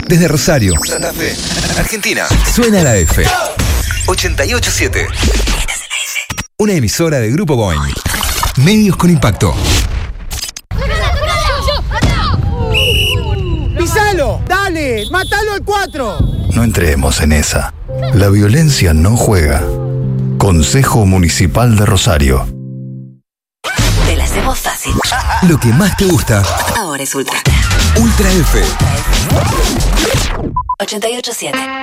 Desde Rosario, Santa Fe, Argentina, suena la F. 88.7. Una emisora de Grupo Boing. Medios con impacto. ¡Pisalo! ¡Dale! ¡Mátalo al 4! No entremos en esa. La violencia no juega. Consejo Municipal de Rosario. Te la hacemos fácil. Lo que más te gusta. Ahora es Ultra. Ultra F. 88.7.